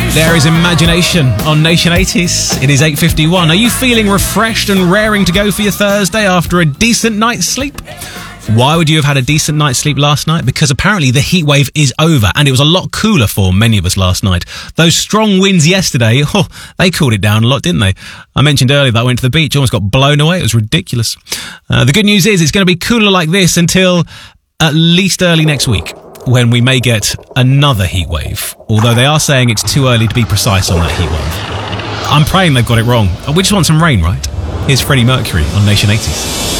There is Imagination on Nation 80s. It is 8:51. Are you feeling refreshed and raring to go for your Thursday after a decent night's sleep? Why would you have had a decent night's sleep last night? Because apparently the heat wave is over, and it was a lot cooler for many of us last night. Those strong winds yesterday, they cooled it down a lot, didn't they? I mentioned earlier that I went to the beach, almost got blown away. It was ridiculous. The good news is it's going to be cooler like this until at least early next week, when we may get another heat wave, although they are saying it's too early to be precise on that heat wave. I'm praying they've got it wrong. We just want some rain, right? Here's Freddie Mercury on Nation 80s.